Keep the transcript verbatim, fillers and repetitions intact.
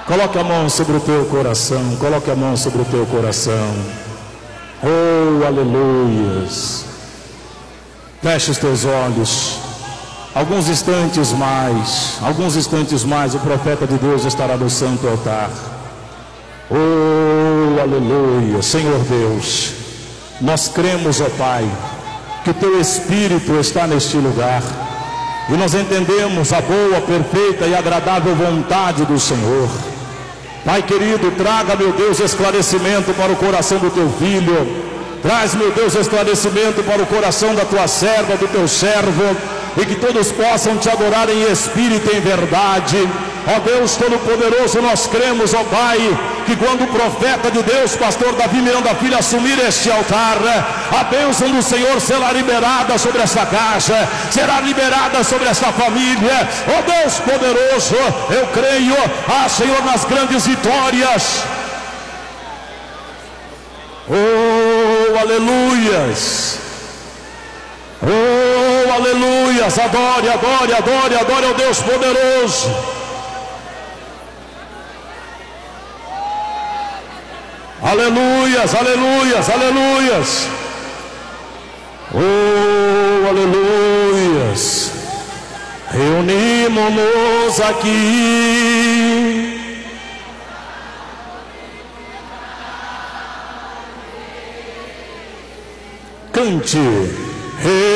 Coloque a mão sobre o teu coração, coloque a mão sobre o teu coração. Oh, aleluias. Feche os teus olhos. Alguns instantes mais, alguns instantes mais, o profeta de Deus estará no santo altar. Oh, aleluia. Senhor Deus, nós cremos, ó Pai, que o teu Espírito está neste lugar. E nós entendemos a boa, perfeita e agradável vontade do Senhor. Pai querido, traga, meu Deus, esclarecimento para o coração do teu filho. Traz, meu Deus, esclarecimento para o coração da tua serva, do teu servo. E que todos possam te adorar em espírito e em verdade. Ó Deus Todo-Poderoso, nós cremos, ó Pai, que quando o profeta de Deus, pastor Davi Miranda Filho, assumir este altar, a bênção do Senhor será liberada sobre esta casa, será liberada sobre esta família. Ó Deus poderoso, eu creio, ah Senhor, nas grandes vitórias. Oh, aleluias. Oh, aleluias. Adore, adore, adore, adore ao Deus poderoso. Aleluias, aleluias, aleluias. Oh, aleluias. Reunimos-nos aqui. Cante.